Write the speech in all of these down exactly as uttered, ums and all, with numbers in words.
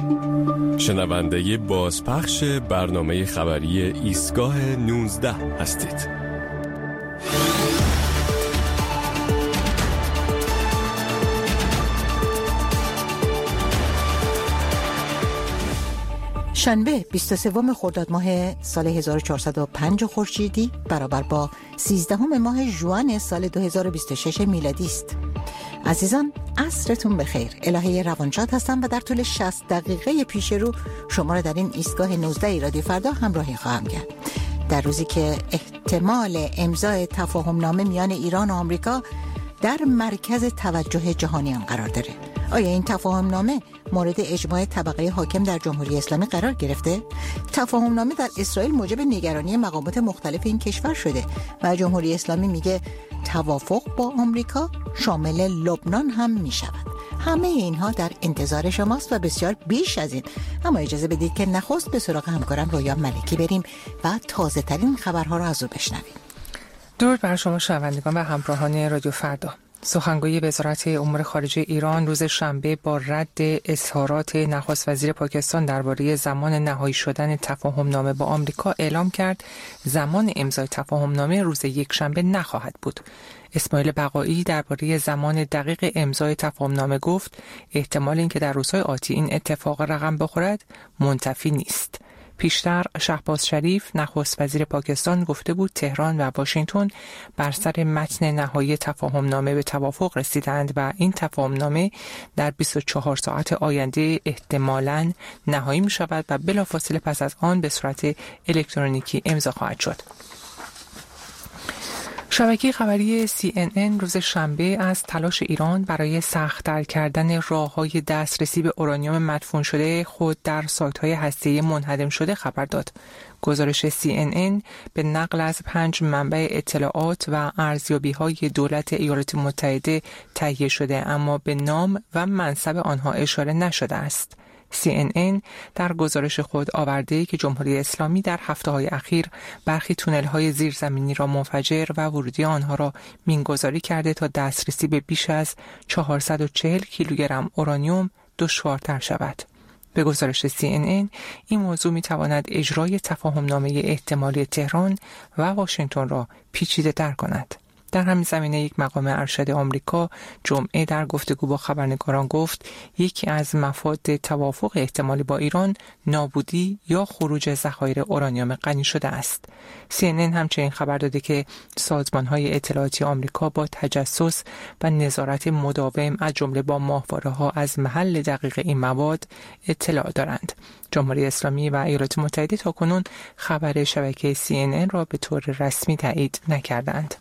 شنونده بازپخش برنامه خبری ایستگاه نوزده هستید. شنبه بیست و سوم خرداد ماه سال هزار و چهارصد و پنج خورشیدی برابر با سیزدهم ماه ژوئن سال دو هزار و بیست و شش میلادی است. عزیزان عصرتون بخیر. الهه روانشاد هستم و در طول شصت دقیقه پیش رو شما را در این ایستگاه نوزده رادیو فردا همراهی خواهم کرد. در روزی که احتمال امضای تفاهم نامه میان ایران و آمریکا در مرکز توجه جهانیان قرار داره. آیا این تفاهم نامه مورد اجماع طبقه حاکم در جمهوری اسلامی قرار گرفته؟ تفاهم نامه در اسرائیل موجب نگرانی مقامات مختلف این کشور شده و جمهوری اسلامی میگه توافق با آمریکا شامل لبنان هم میشود. همه اینها در انتظار شماست و بسیار بیش از این. اما اجازه بدید که نخست به سراغ همکارم رویا ملکی بریم و تازه ترین خبرها را از او بشنویم. درود بر شما شنوندگان و همراهان رادیو فردا. سخنگوی وزارت امور خارجه ایران روز شنبه با رد اظهارات نخست وزیر پاکستان درباره زمان نهایی شدن تفاهم نامه با آمریکا اعلام کرد زمان امضای تفاهم نامه روز یک شنبه نخواهد بود. اسماعیل بقایی درباره زمان دقیق امضای تفاهم نامه گفت احتمال اینکه در روزهای آتی این اتفاق رقم بخورد منتفی نیست. پیشتر شهباز شریف نخست وزیر پاکستان گفته بود تهران و واشنگتن بر سر متن نهایی تفاهم نامه به توافق رسیدند و این تفاهم نامه در بیست و چهار ساعت آینده احتمالاً نهایی می شود و بلافاصله پس از آن به صورت الکترونیکی امضا خواهد شد. شبکه خبری سی ان ان روز شنبه از تلاش ایران برای سخت‌تر کردن راه‌های دسترسی به اورانیوم مدفون شده خود در سایت‌های هسته‌ای منهدم شده خبر داد. گزارش سی ان ان به نقل از پنج منبع اطلاعات و ارزیابی‌های دولت ایالات متحده تهیه شده اما به نام و منصب آنها اشاره نشده است. سی ان ان در گزارش خود آورده که جمهوری اسلامی در هفته‌های اخیر برخی تونل‌های زیرزمینی را منفجر و ورودی آنها را مینگذاری کرده تا دسترسی به بیش از چهارصد و چهل کیلوگرم اورانیوم دشوارتر شود. به گزارش سی ان ان این موضوع می‌تواند اجرای تفاهم‌نامه احتمالی تهران و واشنگتن را پیچیده‌تر کند. در همین زمینه یک مقام ارشد آمریکا جمعه در گفتگو با خبرنگاران گفت یکی از مفاد توافق احتمالی با ایران نابودی یا خروج ذخایر اورانیوم غنی شده است. سی ان ان همچنین خبر داده که سازمان‌های اطلاعاتی آمریکا با تجسس و نظارت مداوم از جمله با ماهواره‌ها از محل دقیق این مواد اطلاع دارند. جمهوری اسلامی و ایالات متحده تاکنون خبر شبکه سی ان ان را به طور رسمی تایید نکردند.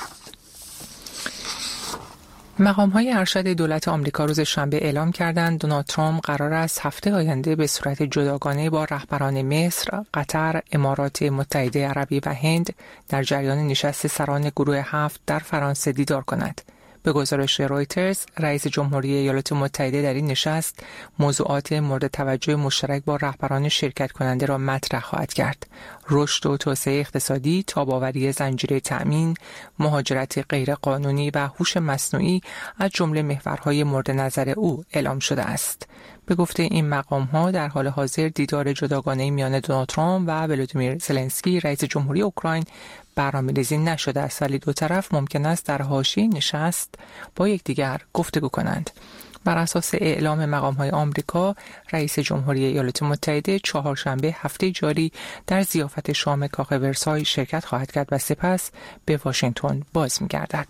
مقام‌های ارشد دولت آمریکا روز شنبه اعلام کردند دونالد ترامپ قرار است هفته آینده به صورت جداگانه با رهبران مصر، قطر، امارات متحده عربی و هند در جریان نشست سران گروه هفت در فرانسه دیدار کند. به گزارش رویترز، رئیس جمهوری ایالات متحده در این نشست موضوعات مورد توجه مشترک با رهبران شرکت کننده را مطرح خواهد کرد. رشد و توسعه اقتصادی، تاب‌آوری زنجیره تأمین، مهاجرت غیرقانونی و هوش مصنوعی از جمله محورهای مورد نظر او اعلام شده است. به گفته این مقام‌ها در حال حاضر دیدار جداگانه میان دونالد ترامپ و ولودیمیر زلنسکی رئیس جمهوری اوکراین برنامه‌ریزی نشده است ولی دو طرف ممکن است در حاشیه نشست با یکدیگر گفتگو کنند. بر اساس اعلام مقام‌های آمریکا، رئیس جمهوری ایالات متحده چهارشنبه هفته جاری در ضیافت شام کاخ ورسای شرکت خواهد کرد و سپس به واشنگتن باز می‌گردد.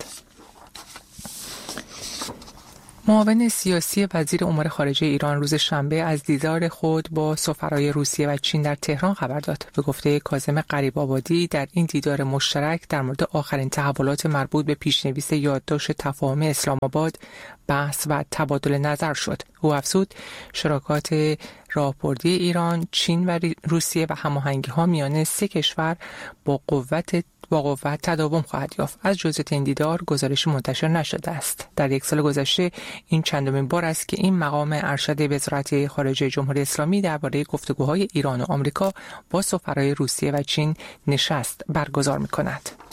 معاون سیاسی وزیر امور خارجه ایران روز شنبه از دیدار خود با سفرای روسیه و چین در تهران خبر داد. به گفته کاظم غریب‌آبادی در این دیدار مشترک در مورد آخرین تحولات مربوط به پیشنویس یادداشت تفاهم اسلام آباد بحث و تبادل نظر شد. او افزود شراکات راهبردی ایران، چین و روسیه و هماهنگی‌ها میان سه کشور با قوت با قوت تداوم خواهد یافت. از جزئیات این دیدار گزارش منتشر نشده است. در یک سال گذشته این چندمین بار است که این مقام ارشد وزارت خارجه جمهوری اسلامی درباره گفتگوهای ایران و آمریکا با سفرای روسیه و چین نشست برگزار می‌کند.